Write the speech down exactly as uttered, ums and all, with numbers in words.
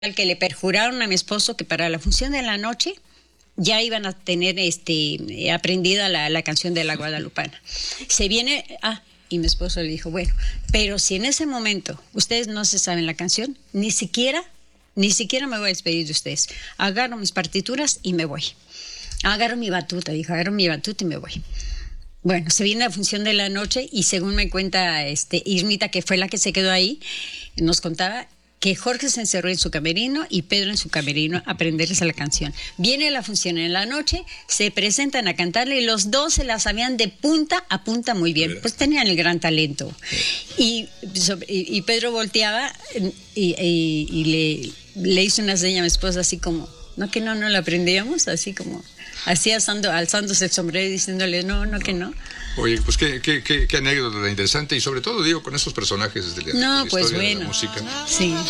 al que le perjuraron a mi esposo que para la función de la noche ya iban a tener este aprendida la, la canción de la Guadalupana. Se viene, ah, y mi esposo le dijo, bueno, pero si en ese momento ustedes no se saben la canción, ni siquiera, ni siquiera me voy a despedir de ustedes. Agarro mis partituras y me voy. Agarro mi batuta, dijo, agarro mi batuta y me voy. Bueno, se viene la función de la noche y según me cuenta este Irmita, que fue la que se quedó ahí, nos contaba que Jorge se encerró en su camerino y Pedro en su camerino a aprenderles a la canción. Viene la función en la noche, se presentan a cantarle y los dos se la sabían de punta a punta muy bien, pues tenían el gran talento. Y, y Pedro volteaba y, y, y le, le hizo una seña a mi esposa así como, no que no, no la aprendíamos, así como, así alzando, alzándose el sombrero y diciéndole no, no que no. Oye, pues qué, qué, qué, qué anécdota interesante y sobre todo, digo, con estos personajes de la, no, de la pues historia bueno, de la música. Sí.